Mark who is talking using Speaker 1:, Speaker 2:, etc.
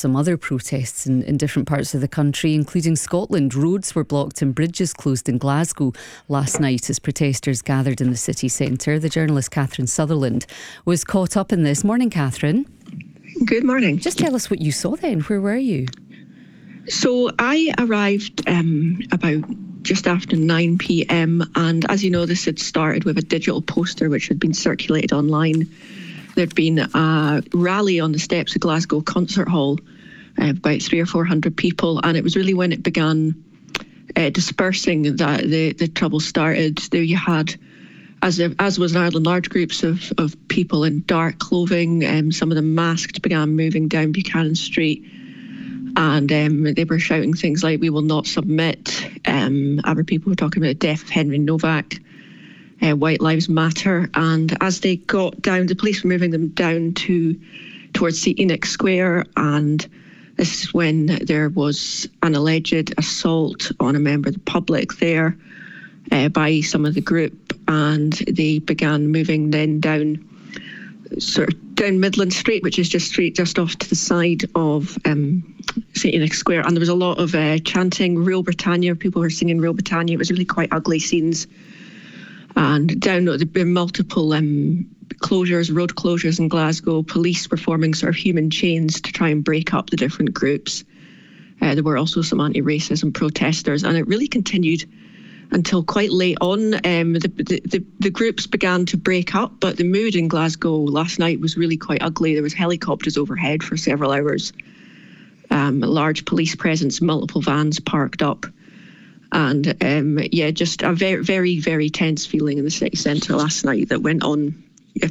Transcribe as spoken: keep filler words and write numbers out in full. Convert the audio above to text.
Speaker 1: some other protests in, in different parts of the country, including Scotland. Roads were blocked and bridges closed in Glasgow last night as protesters gathered in the city centre. The journalist Catherine Sutherland was caught up in this. Morning, Catherine.
Speaker 2: Good morning.
Speaker 1: Just tell us what you saw then. Where were you?
Speaker 2: So I arrived um, about just after nine p.m. and as you know, this had started with a digital poster which had been circulated online. There'd been a rally on the steps of Glasgow Concert Hall, uh, about three or four hundred people, and it was really when it began uh, dispersing that the, the trouble started. There you had, as as was in Ireland, large groups of, of people in dark clothing, um, some of them masked, began moving down Buchanan Street, and um, they were shouting things like, "We will not submit." Um, other people were talking about the death of Henry Novak. Uh, White Lives Matter, and as they got down, the police were moving them down to towards Saint Enoch Square, and this is when there was an alleged assault on a member of the public there uh, by some of the group, and they began moving then down sort of down Midland Street, which is just street just off to the side of um, Saint Enoch Square, and there was a lot of uh, chanting Rule Britannia. People were singing Rule Britannia. It was really quite ugly scenes. And down there have been multiple um, closures, road closures in Glasgow. Police were forming sort of human chains to try and break up the different groups. Uh, there were also some anti-racism protesters, and it really continued until quite late on. Um, the, the, the, the groups began to break up, but the mood in Glasgow last night was really quite ugly. There was helicopters overhead for several hours, um, a large police presence, multiple vans parked up. And um, yeah, just a very, very, very tense feeling in the city centre last night that went on